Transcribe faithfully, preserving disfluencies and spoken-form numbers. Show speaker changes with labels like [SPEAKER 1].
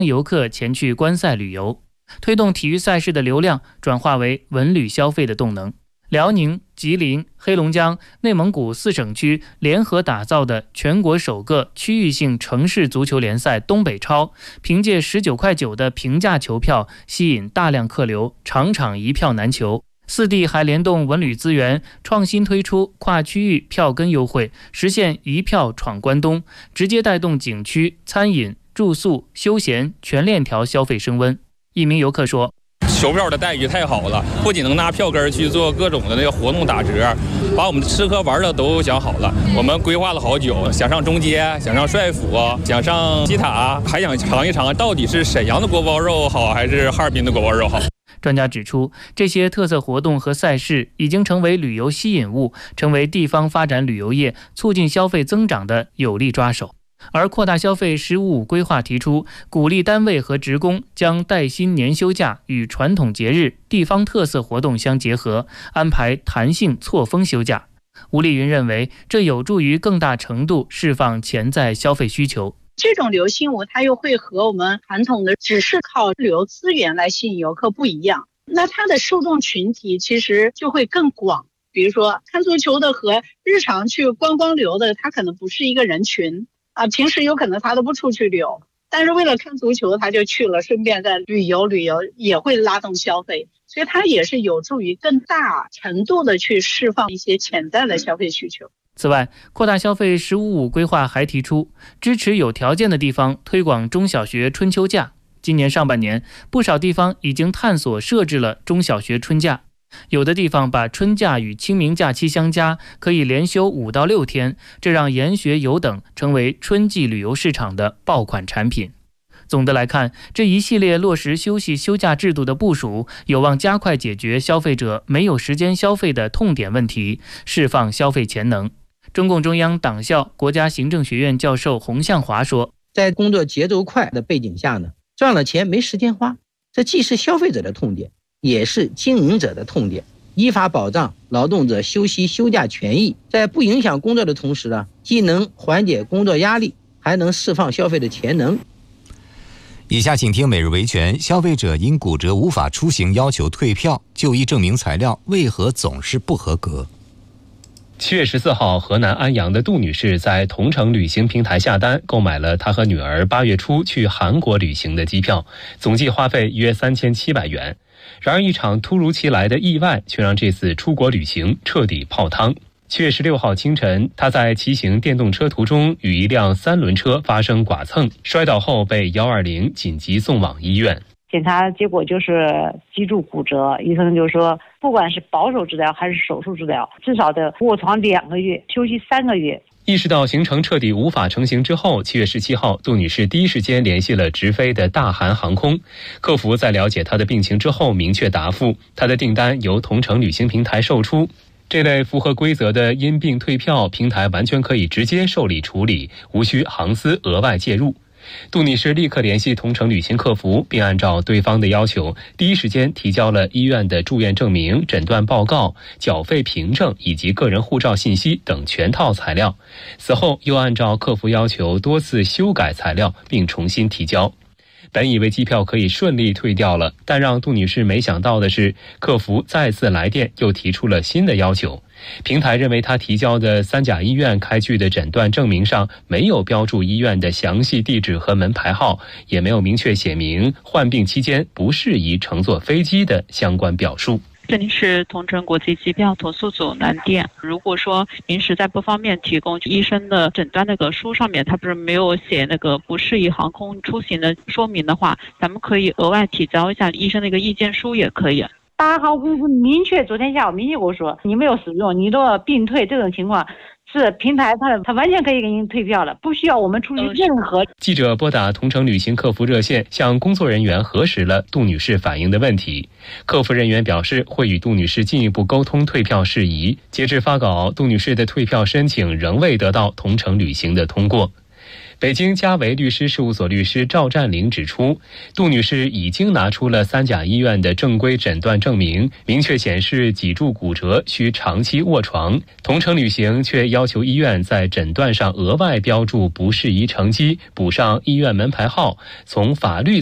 [SPEAKER 1] 游客前去观赛旅游，推动体育赛事的流量转化为文旅消费的动能。辽宁、吉林、黑龙江、内蒙古四省区联合打造的全国首个区域性城市足球联赛东北超，凭借十九块九的平价球票吸引大量客流，场场一票难求。四地还联动文旅资源，创新推出跨区域票根优惠，实现一票闯关东，直接带动景区、餐饮、住宿、休闲全链条消费升温。一名游客说，
[SPEAKER 2] 球票的待遇太好了，不仅能拿票根去做各种的那个活动打折，把我们的吃喝玩的都想好了。我们规划了好久，想上中街，想上帅府，想上西塔，还想尝一尝到底是沈阳的锅包肉好，还是哈尔滨的锅包肉好。
[SPEAKER 1] 专家指出，这些特色活动和赛事已经成为旅游吸引物，成为地方发展旅游业、促进消费增长的有力抓手。而扩大消费“十五五”规划提出，鼓励单位和职工将带薪年休假与传统节日、地方特色活动相结合，安排弹性错峰休假。吴丽云认为，这有助于更大程度释放潜在消费需求。
[SPEAKER 3] 这种流行物它又会和我们传统的只是靠旅游资源来吸引游客不一样，那它的受众群体其实就会更广。比如说看足球的和日常去观光旅游的，它可能不是一个人群啊，平时有可能他都不出去旅游，但是为了看足球他就去了，顺便在旅游旅游也会拉动消费，所以它也是有助于更大程度的去释放一些潜在的消费需求。
[SPEAKER 1] 此外，扩大消费“十五五”规划还提出，支持有条件的地方推广中小学春秋假。今年上半年，不少地方已经探索设置了中小学春假，有的地方把春假与清明假期相加，可以连休五到六天，这让研学游等成为春季旅游市场的爆款产品。总的来看，这一系列落实休息休假制度的部署，有望加快解决消费者没有时间消费的痛点问题，释放消费潜能。中共中央党校国家行政学院教授洪向华说，
[SPEAKER 4] 在工作节奏快的背景下呢，赚了钱没时间花，这既是消费者的痛点，也是经营者的痛点。依法保障劳动者休息休假权益，在不影响工作的同时呢，既能缓解工作压力，还能释放消费的潜能。
[SPEAKER 5] 以下请听每日维权。消费者因骨折无法出行要求退票，就医证明材料为何总是不合格？
[SPEAKER 6] 七月十四号，河南安阳的杜女士在同程旅行平台下单，购买了她和女儿八月初去韩国旅行的机票，总计花费约三千七百元。然而，一场突如其来的意外却让这次出国旅行彻底泡汤。七月十六号清晨，她在骑行电动车途中与一辆三轮车发生剐蹭，摔倒后被一二零紧急送往医院。
[SPEAKER 7] 检查结果就是脊柱骨折，医生就说不管是保守治疗还是手术治疗，至少得卧床两个月，休息三个月。
[SPEAKER 6] 意识到行程彻底无法成行之后，七月十七号，杜女士第一时间联系了直飞的大韩航空客服，在了解她的病情之后明确答复，她的订单由同程旅行平台售出。这类符合规则的因病退票，平台完全可以直接受理处理，无需航司额外介入。杜女士立刻联系同程旅行客服，并按照对方的要求，第一时间提交了医院的住院证明、诊断报告、缴费凭证以及个人护照信息等全套材料。此后又按照客服要求多次修改材料，并重新提交。本以为机票可以顺利退掉了，但让杜女士没想到的是，客服再次来电又提出了新的要求。平台认为她提交的三甲医院开具的诊断证明上没有标注医院的详细地址和门牌号，也没有明确写明患病期间不适宜乘坐飞机的相关表述。
[SPEAKER 8] 这里是同程国际机票投诉组南电。如果说您实在不方便提供医生的诊断那个书上面他不是没有写那个不适宜航空出行的说明的话，咱们可以额外提交一下医生的一个意见书也可以。
[SPEAKER 7] 大韩航空明确昨天下午明确跟我说，你没有使用，你的病退这种情况是平台它它完全可以给您退票了，不需要我们处理任何。
[SPEAKER 6] 记者拨打同程旅行客服热线，向工作人员核实了杜女士反映的问题。客服人员表示会与杜女士进一步沟通退票事宜。截至发稿，杜女士的退票申请仍未得到同程旅行的通过。 北京嘉维律师事务所律师赵占玲指出，杜女士已经拿出了三甲医院的正规诊断证明，明确显示脊柱骨折需长期卧床，同程旅行却要求医院在诊断上额外标注不适宜乘机，补上医院门牌号，从法律